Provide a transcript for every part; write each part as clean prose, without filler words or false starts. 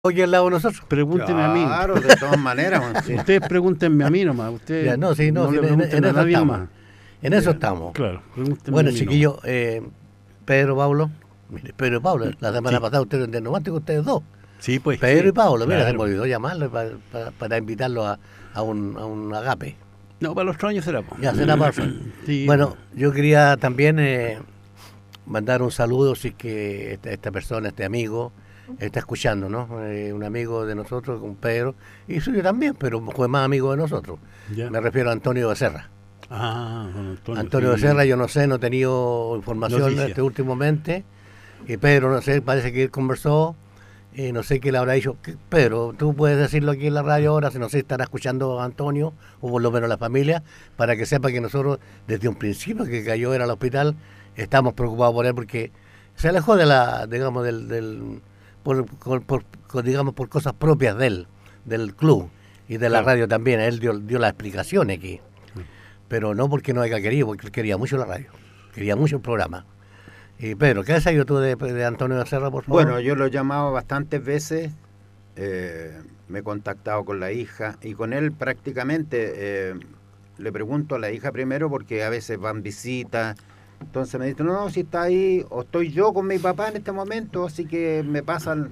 Oye, al lado de nosotros. Pregúnteme a mí. Claro, de todas maneras. Sí. Ustedes pregúntenme a mí nomás. Ustedes Ya, no, sí, no, no sí, le pregunten a nadie más. En eso estamos. Claro, pregúntenme Bueno, a mí chiquillos, Pedro, Paulo. Mire, Pedro y Paulo, la semana pasada ustedes eran diagnósticos, ustedes dos. Sí, pues. Pedro y Paulo, mira, claro. se me olvidó llamarlo para invitarlo a un agape. No, para los otros años será. Ya será para Sí. Bueno, yo quería también mandar un saludo, si es que esta persona, este amigo, está escuchando, ¿no? Un amigo de nosotros, con Pedro, y suyo también, pero fue más amigo de nosotros. Ya. Me refiero a Antonio Becerra. Ah, don Antonio sí. Becerra, yo no sé, no he tenido información Noticia. últimamente. Y Pedro, no sé, parece que él conversó. No sé qué le habrá dicho. Pedro, tú puedes decirlo aquí en la radio ahora, si no sé, estará escuchando a Antonio, o por lo menos la familia, para que sepa que nosotros, desde un principio que cayó era al hospital, estamos preocupados por él porque se alejó de la, digamos, digamos, por cosas propias de él, del club y de la Claro. radio también. Él dio las explicaciones aquí. Pero no porque no haya querido, porque él quería mucho la radio, quería mucho el programa. Y Pedro, ¿qué has sabido tú de Antonio Becerra, por favor? Bueno, yo lo he llamado bastantes veces, me he contactado con la hija y con él prácticamente le pregunto a la hija primero porque a veces van visitas, entonces me dice, no, si está ahí, o estoy yo con mi papá en este momento, así que me pasan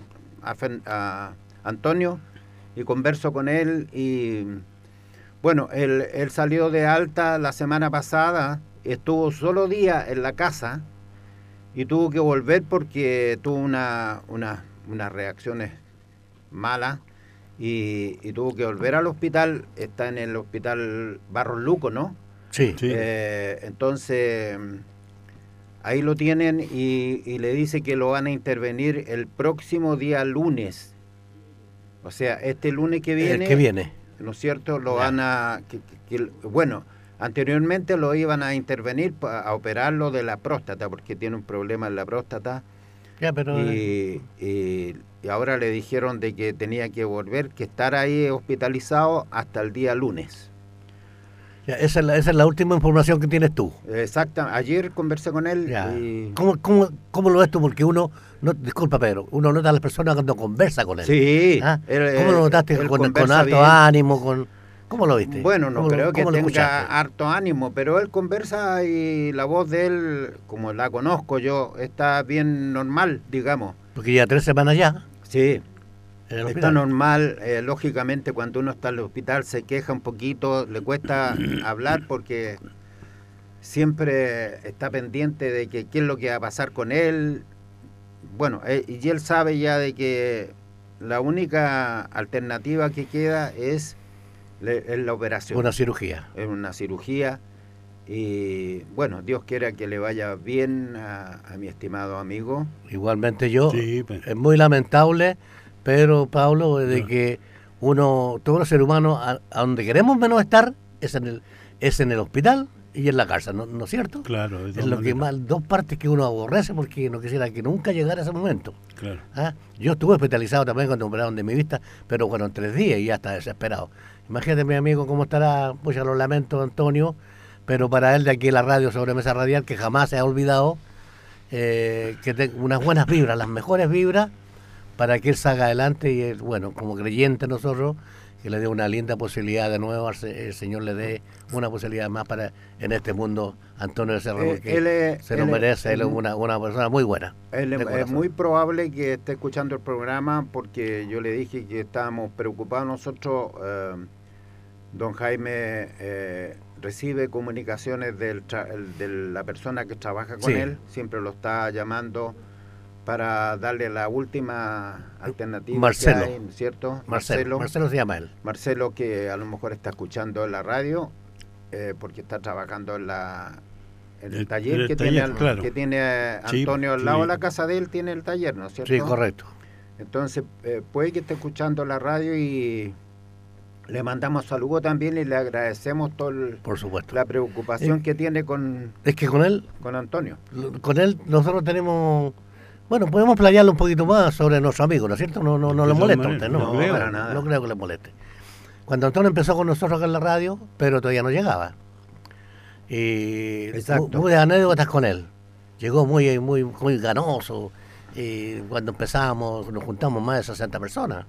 a Antonio y converso con él y bueno, él salió de alta la semana pasada, estuvo solo día en la casa y tuvo que volver porque tuvo unas reacciones malas y tuvo que volver al hospital. Está en el hospital Barros Luco, ¿no? Sí. Sí. Entonces ahí lo tienen y le dice que lo van a intervenir el próximo día lunes. O sea, este lunes que viene. El que viene. ¿No es cierto? Lo van a... bueno, anteriormente lo iban a intervenir a operarlo de la próstata, porque tiene un problema en la próstata. Ya, pero... Y ahora le dijeron de que tenía que volver, que estar ahí hospitalizado hasta el día lunes. Ya, esa es la última información que tienes tú. Exacto. Ayer conversé con él Ya. y... ¿Cómo lo ves tú? Porque uno, disculpa Pedro, uno nota a las personas cuando conversa con él. Sí. ¿Ah? ¿Cómo lo notaste? Él Con conversa harto bien. ánimo, ¿cómo lo viste? Bueno, no creo que ¿cómo lo tenga escuchaste? harto ánimo, pero él conversa y la voz de él, como la conozco yo, está bien normal, digamos. Porque ya 3 semanas ya Sí, en el está hospital. normal. Lógicamente, cuando uno está en el hospital se queja un poquito, le cuesta hablar porque siempre está pendiente de que qué es lo que va a pasar con él. Bueno, y él sabe ya de que la única alternativa que queda es la operación. Una cirugía. Es una cirugía y bueno, Dios quiera que le vaya bien a mi estimado amigo. Igualmente yo. Sí, pues. Es muy lamentable, pero Pablo, de No. que todos los seres humanos, a donde queremos menos estar, es en el hospital y en la cárcel, ¿no es cierto? Claro. de Es todas lo que maneras. más, dos partes que uno aborrece porque no quisiera que nunca llegara ese momento. Claro. ¿Ah? Yo estuve hospitalizado también cuando me operaron de mi vista, pero fueron 3 días y ya está desesperado. Imagínate, mi amigo, cómo estará, pues ya lo lamento, Antonio, pero para él de aquí en la radio, sobre Mesa Radial, que jamás se ha olvidado, que tenga unas buenas vibras, las mejores vibras, para que él salga adelante y, bueno, como creyente nosotros, que le dé una linda posibilidad de nuevo, el Señor le dé una posibilidad más para en este mundo, Antonio Becerra, porque se lo merece, él es una persona muy buena. Es muy probable que esté escuchando el programa porque yo le dije que estábamos preocupados nosotros. Don Jaime recibe comunicaciones de la persona que trabaja con Sí. él, siempre lo está llamando para darle la última alternativa Marcelo. que hay, ¿cierto? Marcelo se llama él. Marcelo, que a lo mejor está escuchando en la radio, porque está trabajando en el taller, que, taller, tiene, claro. que tiene Sí, Antonio al lado sí. de la casa de él, tiene el taller, ¿no es cierto? Sí, correcto. Entonces, puede que esté escuchando la radio y le mandamos saludos también y le agradecemos toda Por supuesto. la preocupación que tiene con Es que con él Antonio. nosotros tenemos, bueno, podemos playarlo un poquito más sobre nuestro amigo, ¿no es cierto? No De le todas molesta a maneras, usted, no, no creo. Para nada. no creo que le moleste. Cuando Antonio empezó con nosotros acá en la radio, pero todavía no llegaba. Y Exacto. hubo anécdotas con él. Llegó muy ganoso, Y cuando empezábamos, nos juntamos más de 60 personas.